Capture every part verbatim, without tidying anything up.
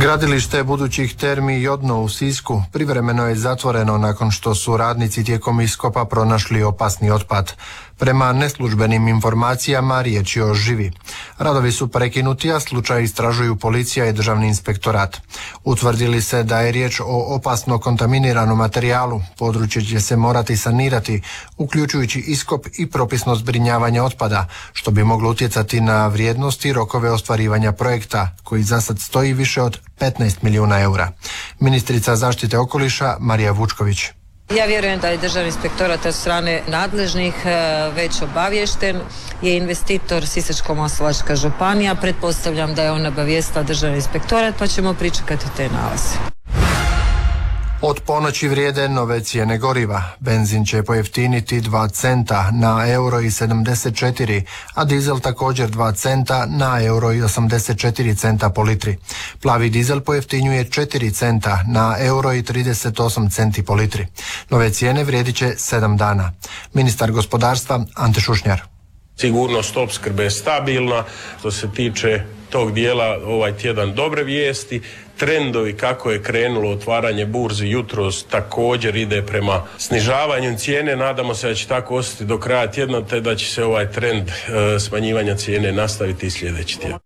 Gradilište budućih termi Jodno u Sisku privremeno je zatvoreno nakon što su radnici tijekom iskopa pronašli opasni otpad. Prema neslužbenim informacijama riječ je o živi. Radovi su prekinuti, a slučaj istražuju policija i državni inspektorat. Utvrdili se da je riječ o opasno kontaminiranom materijalu. Područje će se morati sanirati, uključujući iskop i propisno zbrinjavanje otpada, što bi moglo utjecati na vrijednost i rokove ostvarivanja projekta, koji za sad stoji više od petnaest milijuna eura. Ministrica zaštite okoliša Marija Vučković. Ja vjerujem da je državni inspektorat od strane nadležnih već obaviješten, je investitor Sisačko-moslavačka županija, pretpostavljam da je on obavijestila državni inspektorat, pa ćemo pričekati te nalaze. Od ponoći vrijede nove cijene goriva. Benzin će pojeftiniti dva centa na euro i sedamdeset četiri, a dizel također dva centa na euro i osamdeset četiri centa po litri. Plavi dizel pojeftinjuje četiri centa na euro i trideset osam centi po litri. Nove cijene vrijedit će sedam dana. Ministar gospodarstva Ante Šušnjar. Sigurnost opskrbe je stabilna. Što se tiče tog dijela, ovaj tjedan dobre vijesti. Trendovi kako je krenulo otvaranje burzi jutros također ide prema snižavanju cijene. Nadamo se da će tako ostati do kraja tjedna, te da će se ovaj trend e, smanjivanja cijene nastaviti i sljedeći tjedan.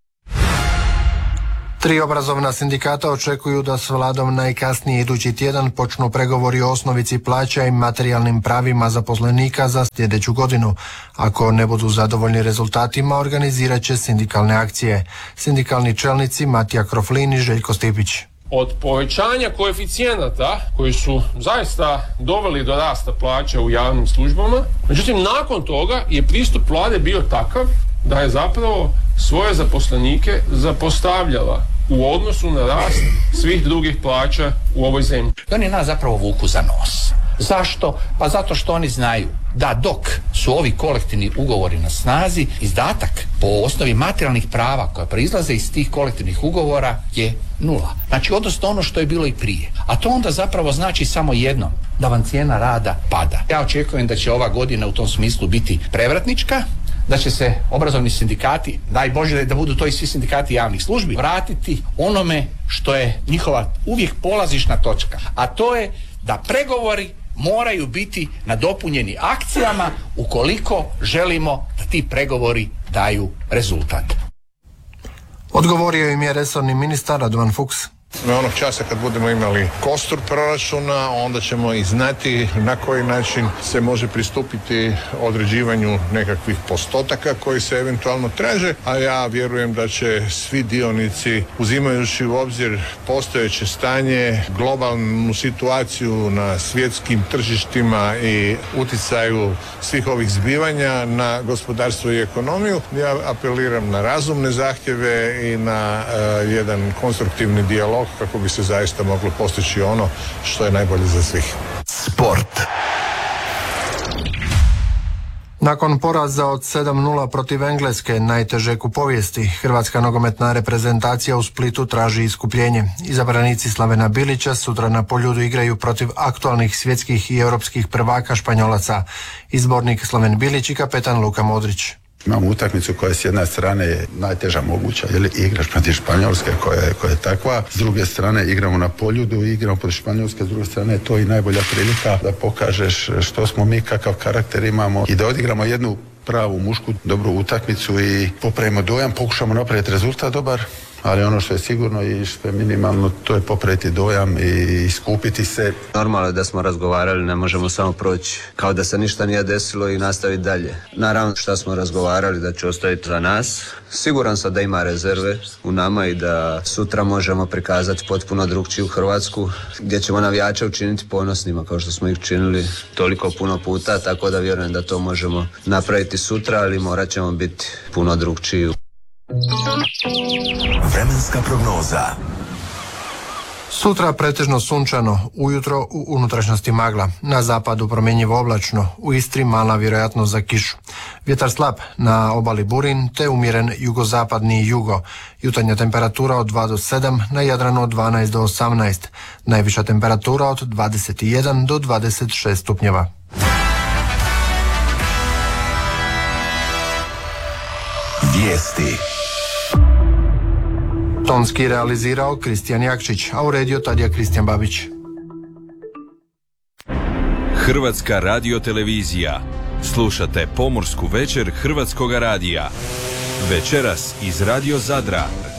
Tri obrazovna sindikata očekuju da s vladom najkasnije idući tjedan počnu pregovori o osnovici plaća i materijalnim pravima zaposlenika za sljedeću godinu. Ako ne budu zadovoljni rezultatima, organizirat će sindikalne akcije. Sindikalni čelnici Matija Kroflin i Željko Stipić. Od povećanja koeficijenata koji su zaista doveli do rasta plaća u javnim službama, međutim nakon toga je pristup vlade bio takav da je zapravo svoje zaposlenike zapostavljala u odnosu na rast svih drugih plaća u ovoj zemlji. I oni nas zapravo vuku za nos. Zašto? Pa zato što oni znaju da dok su ovi kolektivni ugovori na snazi, izdatak po osnovi materijalnih prava koja proizlaze iz tih kolektivnih ugovora je nula. Znači, odnosno ono što je bilo i prije. A to onda zapravo znači samo jedno, da vam cijena rada pada. Ja očekujem da će ova godina u tom smislu biti prevratnička, da će se obrazovni sindikati, daj Bože da budu to i svi sindikati javnih službi, vratiti onome što je njihova uvijek polazišna točka, a to je da pregovori moraju biti nadopunjeni akcijama ukoliko želimo da ti pregovori daju rezultat. Odgovorio im je resorni ministar Radovan Fuchs. Na onog časa kad budemo imali kostur proračuna, onda ćemo i znati na koji način se može pristupiti određivanju nekakvih postotaka koji se eventualno traže, a ja vjerujem da će svi dionici, uzimajući u obzir postojeće stanje, globalnu situaciju na svjetskim tržištima i utjecaju svih ovih zbivanja na gospodarstvo i ekonomiju, ja apeliram na razumne zahtjeve i na uh, jedan konstruktivni dijalog kako bi se zaista moglo postići ono što je najbolje za svih. Sport. Nakon poraza od sedam nula protiv Engleske, najtežeg u povijesti, hrvatska nogometna reprezentacija u Splitu traži iskupljenje. Izabranici Slavena Bilića sutra na Poljudu igraju protiv aktualnih svjetskih i europskih prvaka Španjolaca. Izbornik Slaven Bilić i kapetan Luka Modrić. Imamo utakmicu koja s jedne strane je najteža moguća, jer igraš protiv Španjolske koja je, koja je takva. S druge strane igramo na Poljudu, igramo protiv Španjolske, s druge strane je to i najbolja prilika da pokažeš što smo mi, kakav karakter imamo i da odigramo jednu pravu mušku dobru utakmicu i popravimo dojam, pokušamo napraviti rezultat dobar, ali ono što je sigurno i što je minimalno, to je popraviti dojam i iskupiti se. Normalno je da smo razgovarali, ne možemo samo proći kao da se ništa nije desilo i nastaviti dalje. Naravno što smo razgovarali da će ostaviti za nas. Siguran sam da ima rezerve u nama i da sutra možemo prikazati potpuno drugčiju Hrvatsku, gdje ćemo navijače učiniti ponosnima kao što smo ih činili toliko puno puta, tako da vjerujem da to možemo napraviti sutra, ali morat ćemo biti puno drugčiji. Vremenska prognoza. Sutra pretežno sunčano, ujutro u unutrašnjosti magla, na zapadu promjenjivo oblačno, u Istri mala vjerojatnost za kišu. Vjetar slab, na obali burin te umjeren jugozapadni jugo. Jutarnja temperatura od dva do sedam, na Jadranu od dvanaest do osamnaest. Najviša temperatura od dvadeset jedan do dvadeset šest stupnjeva. Vijesti. Tonski realizirao Kristijan Jakšić, a uredio Tadija Kristijan Babić. Hrvatska radiotelevizija. Slušate Pomorsku večer Hrvatskoga radija. Večeras iz Radio Zadra.